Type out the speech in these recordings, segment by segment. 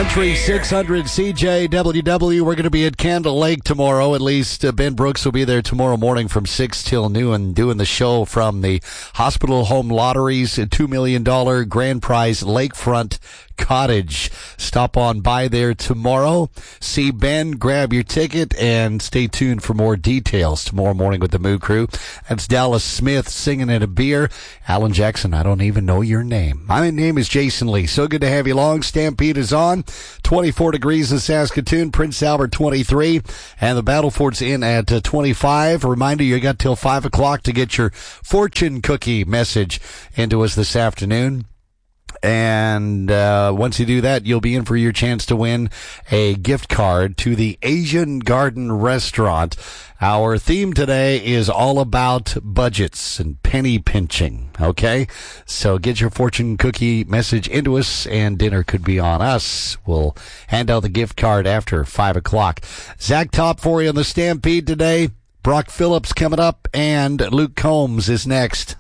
Country 600 CJWW. We're going to be at Candle Lake tomorrow. At least Ben Brooks will be there tomorrow morning from 6 till noon doing the show from the Hospital Home Lottery's $2 million grand prize lakefront cottage. Stop on by there tomorrow. See Ben, grab your ticket, and stay tuned for more details tomorrow morning with the Moo Crew. That's Dallas Smith singing at a beer. Alan Jackson, I don't even know your name. My name is Jason Lee. So good to have you along. Stampede is on. 24 degrees in Saskatoon. Prince Albert 23. And the Battlefort's in at 25. A reminder, you got till 5 o'clock to get your fortune cookie message into us this afternoon. And once you do that, you'll be in for your chance to win a gift card to the Asian Garden Restaurant. Our theme today is all about budgets and penny pinching, okay? So get your fortune cookie message into us, and dinner could be on us. We'll hand out the gift card after 5 o'clock. Zach Top for you on the Stampede today. Brock Phillips coming up, and Luke Combs is next.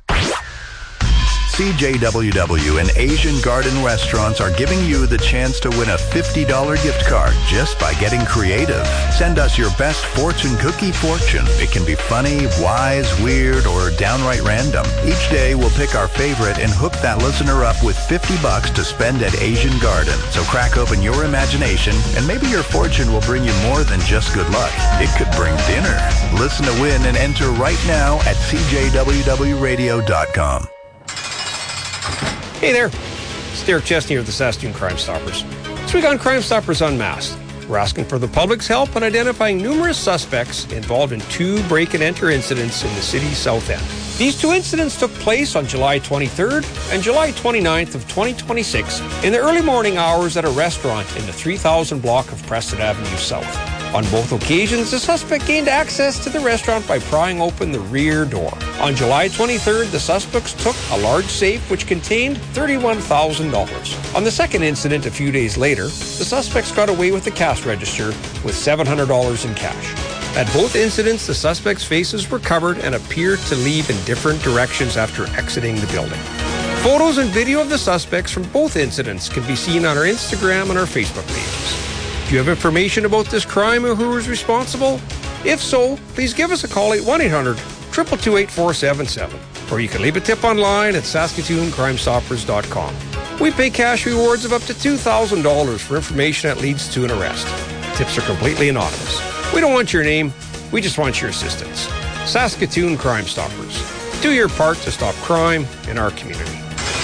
CJWW and Asian Garden Restaurants are giving you the chance to win a $50 gift card just by getting creative. Send us your best fortune cookie fortune. It can be funny, wise, weird, or downright random. Each day we'll pick our favorite and hook that listener up with $50 to spend at Asian Garden. So crack open your imagination, and maybe your fortune will bring you more than just good luck. It could bring dinner. Listen to win and enter right now at CJWWRadio.com. Hey there, it's Derek Chesney of the Saskatoon Crime Stoppers. This week on Crime Stoppers Unmasked, we're asking for the public's help in identifying numerous suspects involved in 2 break-and-enter incidents in the city's south end. These 2 incidents took place on July 23rd and July 29th of 2026 in the early morning hours at a restaurant in the 3000 block of Preston Avenue South. On both occasions, the suspect gained access to the restaurant by prying open the rear door. On July 23rd, the suspects took a large safe which contained $31,000. On the second incident a few days later, the suspects got away with the cash register with $700 in cash. At both incidents, the suspects' faces were covered and appeared to leave in different directions after exiting the building. Photos and video of the suspects from both incidents can be seen on our Instagram and our Facebook pages. Do you have information about this crime or who is responsible? If so, please give us a call at 1-800-222-8477. Or you can leave a tip online at SaskatoonCrimeStoppers.com. We pay cash rewards of up to $2,000 for information that leads to an arrest. Tips are completely anonymous. We don't want your name, we just want your assistance. Saskatoon Crime Stoppers. Do your part to stop crime in our community.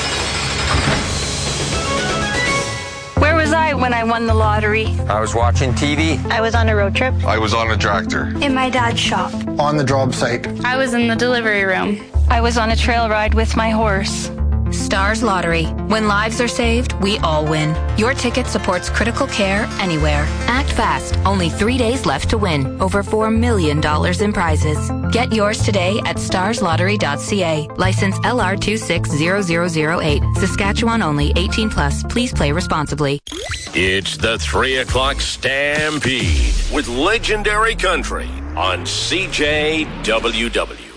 Where was I when I won the lottery? I was watching TV. I was on a road trip. I was on a tractor. In my dad's shop. On the job site. I was in the delivery room. I was on a trail ride with my horse. Stars Lottery. When lives are saved, we all win. Your ticket supports critical care anywhere. Act fast. Only 3 days left to win. Over $4 million in prizes. Get yours today at starslottery.ca. License LR260008. Saskatchewan only. 18 plus. Please play responsibly. It's the 3 o'clock Stampede with Legendary Country on CJWW.